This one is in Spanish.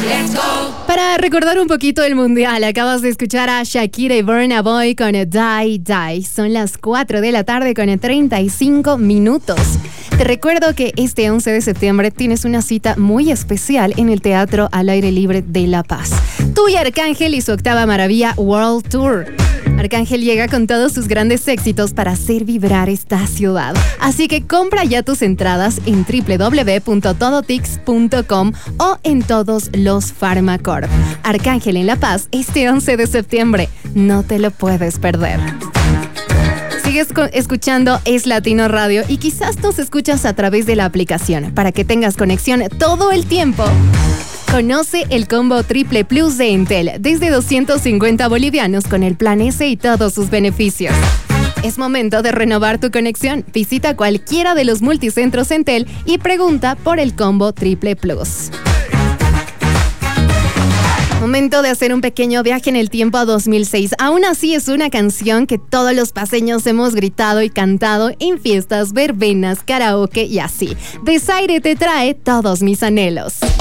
Para recordar un poquito el mundial, acabas de escuchar a Shakira y Burna Boy con Die Die. Son las 4 de la tarde con 35 minutos. Te recuerdo que este 11 de septiembre tienes una cita muy especial en el Teatro al Aire Libre de La Paz. Tú y Arcángel y su octava maravilla World Tour. Arcángel llega con todos sus grandes éxitos para hacer vibrar esta ciudad. Así que compra ya tus entradas en www.todotix.com o en todos los Farmacorp. Arcángel en La Paz este 11 de septiembre. No te lo puedes perder. Sigues escuchando Es Latino Radio y quizás nos escuchas a través de la aplicación para que tengas conexión todo el tiempo. Conoce el combo Triple Plus de Entel desde 250 bolivianos con el plan S y todos sus beneficios. Es momento de renovar tu conexión. Visita cualquiera de los multicentros Entel y pregunta por el combo Triple Plus. Momento de hacer un pequeño viaje en el tiempo a 2006. Aún así es una canción que todos los paseños hemos gritado y cantado en fiestas, verbenas, karaoke y así. Desaire te trae todos mis anhelos.